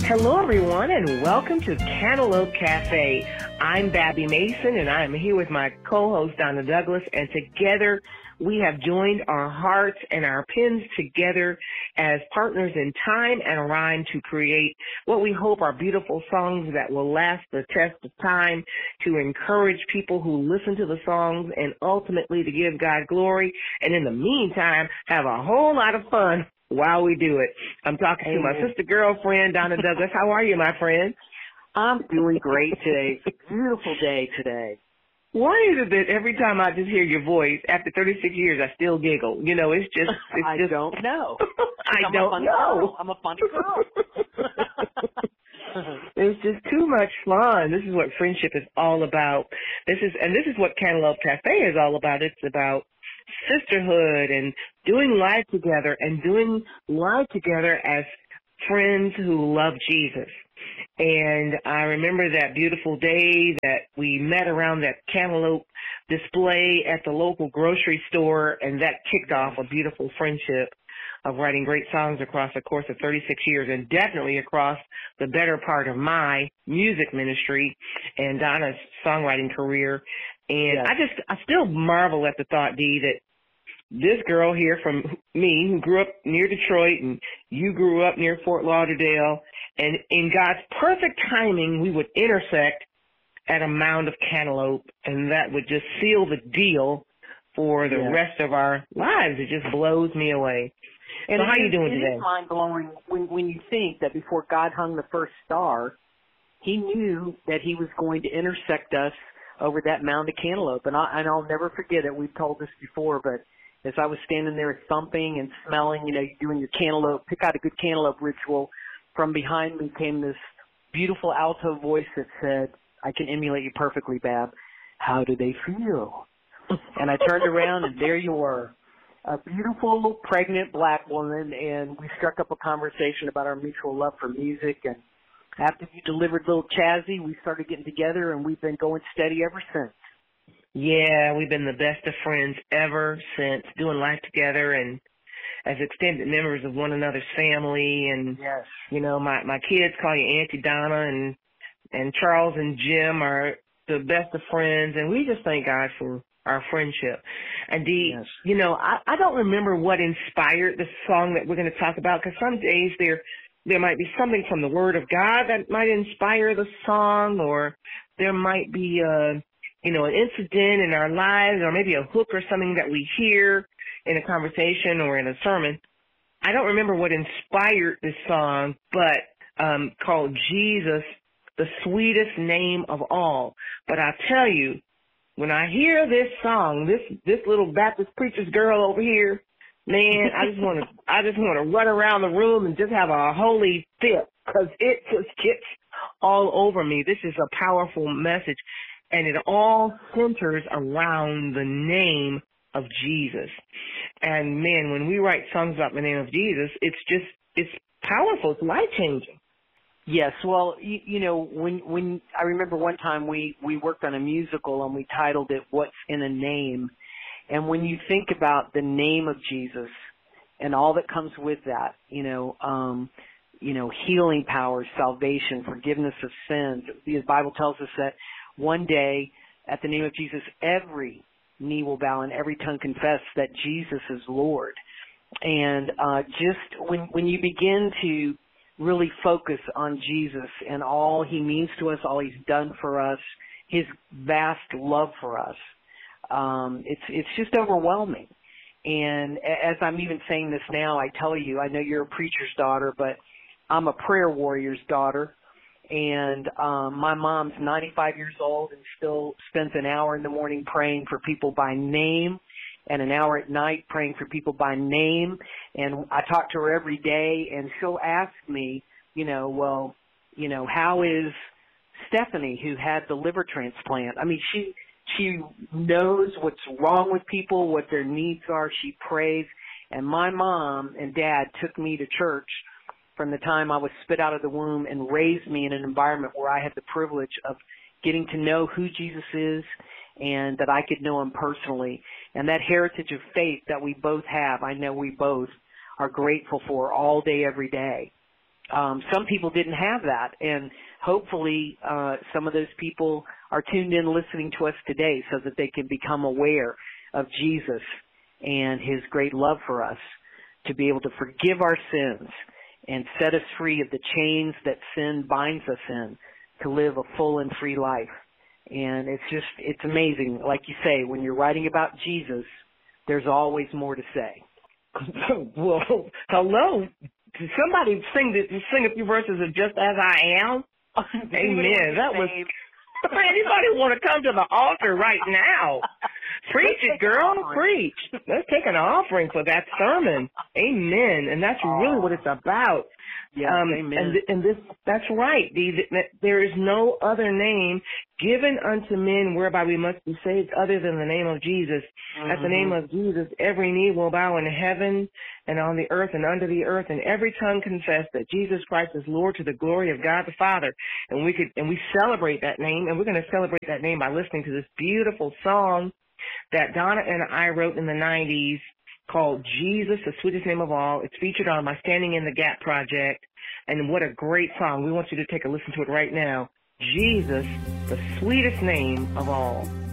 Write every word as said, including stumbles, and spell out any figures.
Hello, everyone, and welcome to Cantaloupe Cafe. I'm Babby Mason, and I am here with my co-host, Donna Douglas, and together we have joined our hearts and our pens together as partners in time and rhyme to create what we hope are beautiful songs that will last the test of time, to encourage people who listen to the songs and ultimately to give God glory, and in the meantime, have a whole lot of fun while we do it. I'm talking to my sister girlfriend, Donna Douglas. How are you, my friend? I'm doing great today. It's a beautiful day today. Why is it that every time I just hear your voice, after thirty-six years, I still giggle? You know, it's just, it's I just, don't know. I I'm don't a funny know. Girl. I'm a funny girl. It's just too much fun. This is what friendship is all about. This is, and this is what Cantaloupe Cafe is all about. It's about sisterhood and doing life together and doing life together as friends who love Jesus. And I remember that beautiful day that we met around that cantaloupe display at the local grocery store, and that kicked off a beautiful friendship of writing great songs across the course of thirty-six years, and definitely across the better part of my music ministry and Donna's songwriting career. And Yes. I just, I still marvel at the thought, Dee, that this girl here from me, who grew up near Detroit, and you grew up near Fort Lauderdale, and in God's perfect timing, we would intersect at a mound of cantaloupe, and that would just seal the deal for the Yes. rest of our lives. It just blows me away. And so how are you is, doing it today? It is mind-blowing when, when you think that before God hung the first star, he knew that he was going to intersect us over that mound of cantaloupe. And, I, and I'll never forget it. We've told this before, but as I was standing there thumping and smelling, you know, you're doing your cantaloupe, pick out a good cantaloupe ritual, from behind me came this beautiful alto voice that said, I can emulate you perfectly, Bab. How do they feel? And I turned around, and there you were, a beautiful, pregnant black woman, and we struck up a conversation about our mutual love for music. And after you delivered Little Chazzy, we started getting together, and we've been going steady ever since. Yeah, we've been the best of friends ever since, doing life together and as extended members of one another's family. And, yes. you know, my, my kids call you Auntie Donna, and, and Charles and Jim are the best of friends. And we just thank God for our friendship. And Dee, Yes. you know, I, I don't remember what inspired the song that we're going to talk about, because some days there there might be something from the Word of God that might inspire the song, or there might be a, you know, an incident in our lives, or maybe a hook or something that we hear in a conversation or in a sermon. I don't remember what inspired this song, but um, called Jesus, the Sweetest Name of All. But I tell you, when I hear this song, this this little Baptist preacher's girl over here, man, I just want to I just want to run around the room and just have a holy fit, because it just gets all over me. This is a powerful message, and it all centers around the name of Jesus. And man, when we write songs about the name of Jesus, it's just, it's powerful. It's life-changing. Yes, well, you, you know, when when I remember one time we, we worked on a musical and we titled it What's in a Name. And when you think about the name of Jesus and all that comes with that, you know, um, you know, healing power, salvation, forgiveness of sins, the Bible tells us that one day at the name of Jesus, every knee will bow and every tongue confess that Jesus is Lord. And uh, just when when you begin to really focus on Jesus and all he means to us, all he's done for us, his vast love for us, um, it's it's just overwhelming. And as I'm even saying this now, I tell you, I know you're a preacher's daughter, but I'm a prayer warrior's daughter. And um, my mom's ninety-five years old and still spends an hour in the morning praying for people by name, and an hour at night praying for people by name. And I talk to her every day, and she'll ask me, you know, well, you know, how is Stephanie, who had the liver transplant? I mean, she she knows what's wrong with people, what their needs are. She prays. And my mom and dad took me to church from the time I was spit out of the womb and raised me in an environment where I had the privilege of getting to know who Jesus is and that I could know him personally. And that heritage of faith that we both have, I know we both are grateful for all day, every day. um, some people didn't have that, and hopefully uh, some of those people are tuned in listening to us today so that they can become aware of Jesus and his great love for us, to be able to forgive our sins and set us free of the chains that sin binds us in, to live a full and free life. And it's just, it's amazing. Like you say, when you're writing about Jesus, there's always more to say. Well, hello. Somebody sing the, sing a few verses of Just As I Am. Amen. That was, anybody want to come to the altar right now? Preach it, girl. Preach. Let's take an offering for that sermon. Amen. And that's really what it's about. Yeah, um, amen. And, and this, that's right. The, the, there is no other name given unto men whereby we must be saved other than the name of Jesus. Mm-hmm. At the name of Jesus, every knee will bow in heaven and on the earth and under the earth, and every tongue confess that Jesus Christ is Lord, to the glory of God the Father. And we could, and we celebrate that name, and we're going to celebrate that name by listening to this beautiful song that Donna and I wrote in the nineties called Jesus, the Sweetest Name of All. It's featured on my Standing in the Gap project, and what a great song. We want you to take a listen to it right now. Jesus, the sweetest name of all.